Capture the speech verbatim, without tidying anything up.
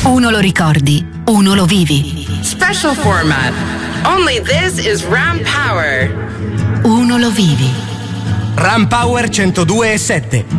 Uno lo ricordi, uno lo vivi. Special format. Only this is Ram Power. Uno lo vivi. Ram Power centodue e sette.